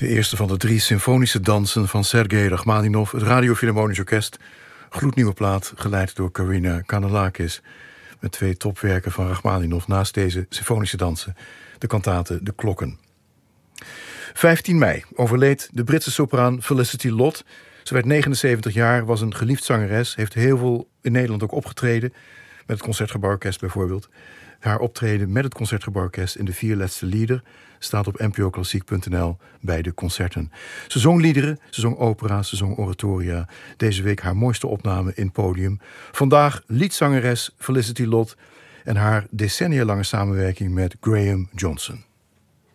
De eerste van de 3 symfonische dansen van Sergei Rachmaninov, het Radiofilharmonisch Orkest. Gloednieuwe plaat, geleid door Karina Kanellakis. Met 2 topwerken van Rachmaninov naast deze symfonische dansen. De kantate De Klokken. 15 mei overleed de Britse sopraan Felicity Lott. Ze werd 79 jaar, was een geliefd zangeres. Heeft heel veel in Nederland ook opgetreden. Met het Concertgebouworkest bijvoorbeeld. Haar optreden met het Concertgebouworkest in de 4 laatste lieder staat op npoklassiek.nl bij de concerten. Ze zong liederen, ze zong opera's, ze zong oratoria. Deze week haar mooiste opname in Podium. Vandaag liedzangeres Felicity Lott en haar decennialange samenwerking met Graham Johnson.